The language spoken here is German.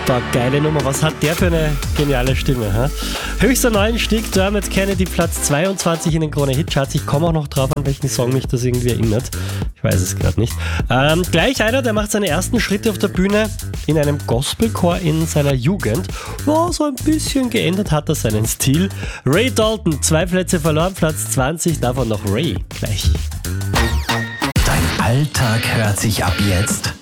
Boah, geile Nummer. Was hat der für eine geniale Stimme? Ha? Höchster neuen Stieg, Dermot Kennedy, Platz 22 in den Krone-Hitcharts. Ich komme auch noch drauf, an welchen Song mich das irgendwie erinnert. Ich weiß es gerade nicht. Gleich einer, der macht seine ersten Schritte auf der Bühne in einem Gospelchor in seiner Jugend. Ja, so ein bisschen geändert hat er seinen Stil. Ray Dalton, 2 Plätze verloren, Platz 20, davon noch Ray. Gleich. Dein Alltag hört sich ab jetzt